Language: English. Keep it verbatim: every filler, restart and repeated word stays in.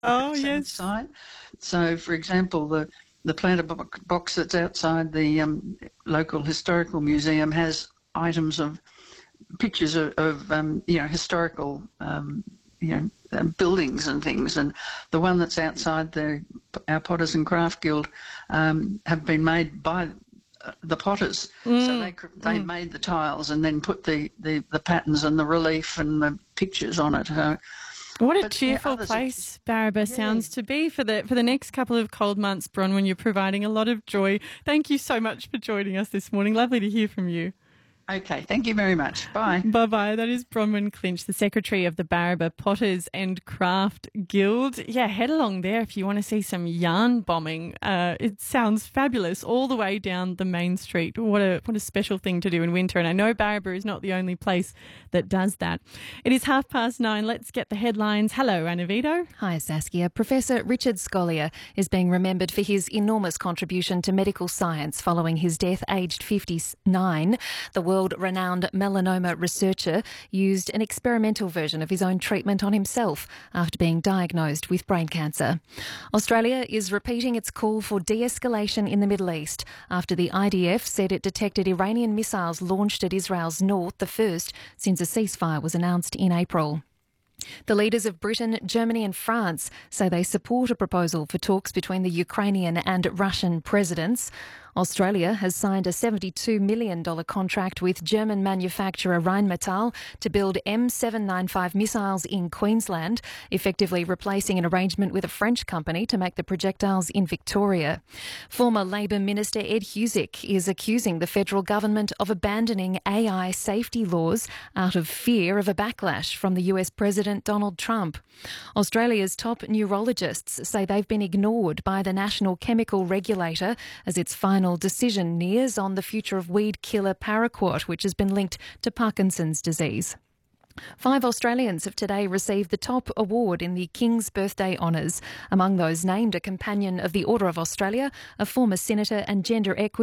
Oh, that's yes. outside. So, for example, the the planter bo- box that's outside the um, local historical museum has items of pictures of, of um, you know historical um, you know uh, buildings and things, and the one that's outside the our Potters and Craft Guild um, have been made by uh, the potters. So they Mm, they mm. made the tiles and then put the, the, the patterns and the relief and the pictures on it. Uh, What a but yeah, cheerful others have place Barraba yeah. sounds to be for the for the next couple of cold months, Bronwyn. You're providing a lot of joy. Thank you so much for joining us this morning. Lovely to hear from you. Okay, thank you very much. Bye. Bye-bye. That is Bronwyn Clinch, the Secretary of the Barraba Potters and Craft Guild. Yeah, head along there if you want to see some yarn bombing. Uh, it sounds fabulous all the way down the main street. What a what a special thing to do in winter. And I know Barraba is not the only place that does that. It is half past nine. Let's get the headlines. Hello, Anna Vito. Hi, Saskia. Professor Richard Scolyer is being remembered for his enormous contribution to medical science following his death aged fifty-nine. The world-renowned melanoma researcher used an experimental version of his own treatment on himself after being diagnosed with brain cancer. Australia is repeating its call for de-escalation in the Middle East after the I D F said it detected Iranian missiles launched at Israel's north, the first since a ceasefire was announced in April. The leaders of Britain, Germany and France say they support a proposal for talks between the Ukrainian and Russian presidents. Australia has signed a seventy-two million dollars contract with German manufacturer Rheinmetall to build M seven ninety-five missiles in Queensland, effectively replacing an arrangement with a French company to make the projectiles in Victoria. Former Labor Minister Ed Husic is accusing the federal government of abandoning A I safety laws out of fear of a backlash from the U S President Donald Trump. Australia's top neurologists say they've been ignored by the National Chemical Regulator as its final decision nears on the future of weed killer paraquat, which has been linked to Parkinson's disease. Five Australians have today received the top award in the King's Birthday Honours. Among those named, a Companion of the Order of Australia, a former senator and gender equity